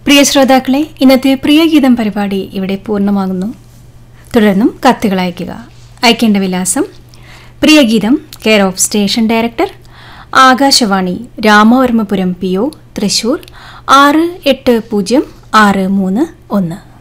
പ്രിയ ശ്രോതാക്കളെ, ഇന്നത്തെ പ്രിയഗീതം പരിപാടി ഇവിടെ പൂർണ്ണമാകുന്നു. തുടർന്നും കത്തുകൾ അയയ്ക്കുക. അയക്കേണ്ട വിലാസം: Priyageetham, care of station director, Akashvani, Ramavarmapuram PO, Thrissur 680631.